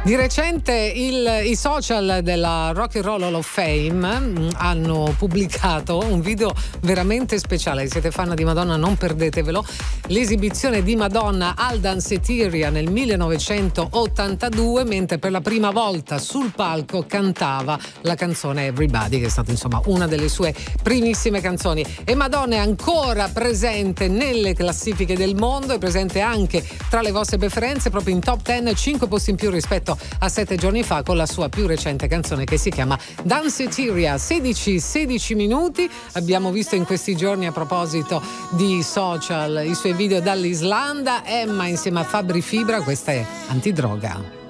Di recente i social della Rock and Roll Hall of Fame hanno pubblicato un video veramente speciale. Se siete fan di Madonna non perdetevelo. L'esibizione di Madonna al Danceteria nel 1982, mentre per la prima volta sul palco cantava la canzone Everybody, che è stata insomma una delle sue primissime canzoni. E Madonna è ancora presente nelle classifiche del mondo, è presente anche tra le vostre preferenze, proprio in top 10, 5 posti in più rispetto a 7 giorni fa, con la sua più recente canzone che si chiama Danceteria. 16 minuti. Abbiamo visto in questi giorni, a proposito di social, i suoi video dall'Islanda. Emma insieme a Fabri Fibra, questa è Antidroga.